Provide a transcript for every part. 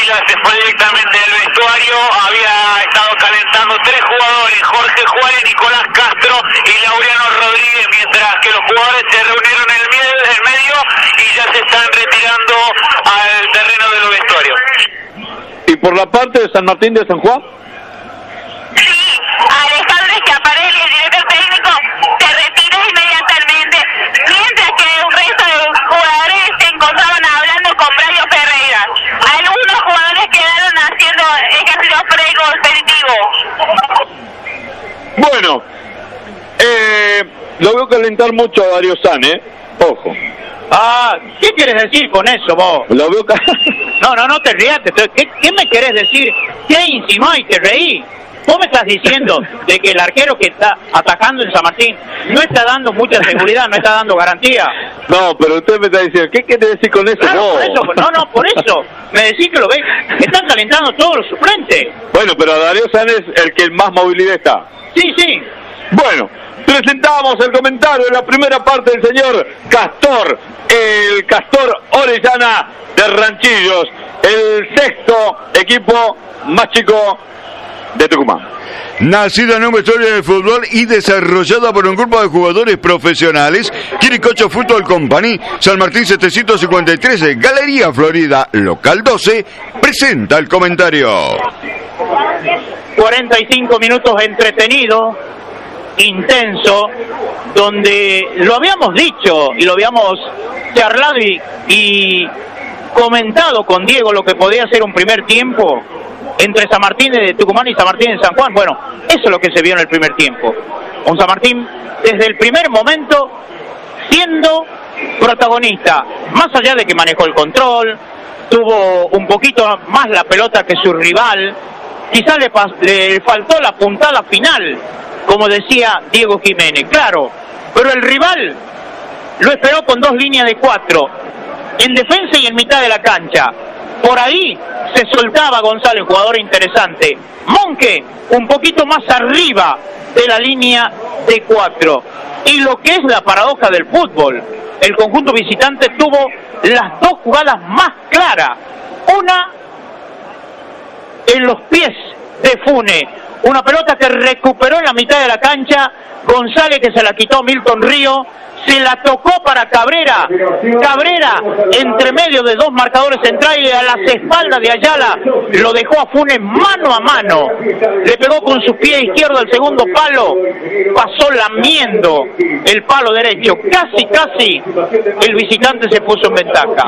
Ávila se fue directamente del vestuario, había estado calentando 3 jugadores, Jorge Juárez, Nicolás Castro y Laureano Rodríguez, mientras que los jugadores se reunieron en el medio y ya se están retirando al terreno de los vestuarios. ¿Y por la parte de San Martín de San Juan? Sí, Alejandro Schiaparelli, el director técnico, se retira inmediatamente, mientras que un resto de jugadores se encontraban hablando con Braulio Ferreira. Algunos jugadores quedaron haciendo ejercicios pre-competitivos. Bueno, lo veo calentar mucho a Darío San, ojo. Ah, ¿qué quieres decir con eso vos? Lo veo No te rías. ¿Qué me querés decir? ¿Qué insinuás y te reí? Vos me estás diciendo de que el arquero que está atacando en San Martín no está dando mucha seguridad, no está dando garantía. No, pero usted me está diciendo, ¿qué quiere decir con eso Claro, vos? por eso. Me decís que lo ves, están calentando todos los suplentes. Bueno, pero Darío San es el que más movilidad está. Sí. Bueno, presentamos el comentario de la primera parte del señor Castor, el Castor Orellana de Ranchillos, el 6º equipo más chico de Tucumán. Nacida en un vestuario de fútbol y desarrollada por un grupo de jugadores profesionales, Quiricocho Fútbol Company, San Martín 753, Galería Florida, local 12, presenta el comentario. 45 minutos entretenido, intenso, donde lo habíamos dicho y lo habíamos charlado y comentado con Diego lo que podía ser un primer tiempo entre San Martín de Tucumán y San Martín de San Juan. Bueno, eso es lo que se vio en el primer tiempo. Un San Martín desde el primer momento siendo protagonista, más allá de que manejó el control, tuvo un poquito más la pelota que su rival, quizás le faltó la puntada final, como decía Diego Jiménez, claro, pero el rival lo esperó con 2 líneas de 4, en defensa y en mitad de la cancha. Por ahí se soltaba González, jugador interesante. Monque, un poquito más arriba de la línea de 4. Y lo que es la paradoja del fútbol, el conjunto visitante tuvo las 2 jugadas más claras. Una en los pies de Funes, una pelota que recuperó en la mitad de la cancha, González que se la quitó Milton Río, se la tocó para Cabrera, entre medio de 2 marcadores centrales a las espaldas de Ayala, lo dejó a Funes mano a mano, le pegó con su pie izquierdo al segundo palo, pasó lamiendo el palo derecho, casi el visitante se puso en ventaja.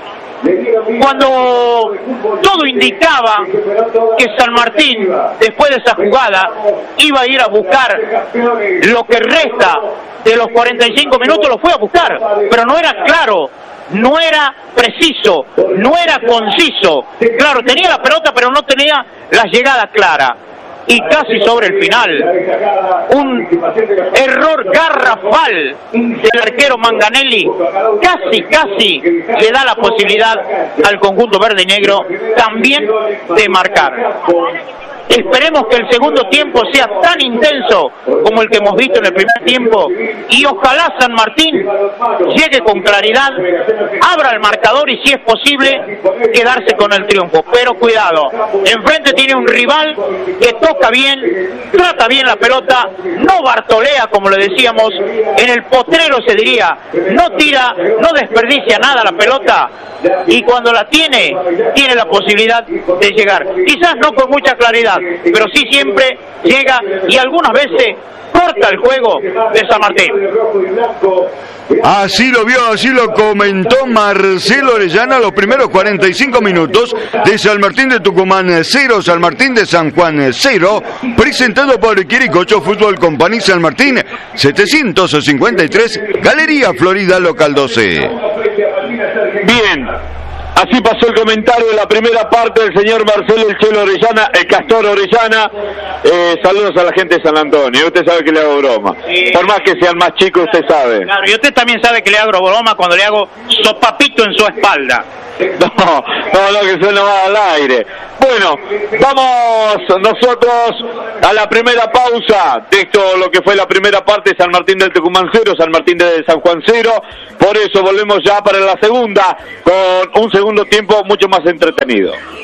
Cuando todo indicaba que San Martín, después de esa jugada, iba a ir a buscar lo que resta de los 45 minutos, lo fue a buscar, pero no era claro, no era preciso, no era conciso. Claro, tenía la pelota, pero no tenía la llegada clara. Y casi sobre el final, un error garrafal del arquero Manganelli, casi le da la posibilidad al conjunto verde y negro también de marcar. Esperemos que el segundo tiempo sea tan intenso como el que hemos visto en el primer tiempo y ojalá San Martín llegue con claridad, abra el marcador y si es posible quedarse con el triunfo. Pero cuidado, enfrente tiene un rival que toca bien, trata bien la pelota, no bartolea como le decíamos, en el potrero se diría, no tira, no desperdicia nada la pelota y cuando la tiene la posibilidad de llegar. Quizás no con mucha claridad, pero sí siempre llega y algunas veces corta el juego de San Martín. Así lo vio, así lo comentó Marcelo Orellana los primeros 45 minutos de San Martín de Tucumán 0, San Martín de San Juan 0, presentado por Quiricocho Fútbol Company San Martín 753, Galería Florida, local 12. Bien, así pasó el comentario de la primera parte del señor Marcelo El Chelo Orellana, el Castor Orellana. Saludos a la gente de San Antonio. Usted sabe que le hago broma. Sí. Por más que sean más chicos, usted sabe. Claro, y usted también sabe que le hago broma cuando le hago sopapito en su espalda. No, que eso no va al aire. Bueno, vamos nosotros a la primera pausa de esto, lo que fue la primera parte, San Martín del Tucumán 0, San Martín de San Juan 0. Por eso volvemos ya para la segunda, con un segundo tiempo mucho más entretenido.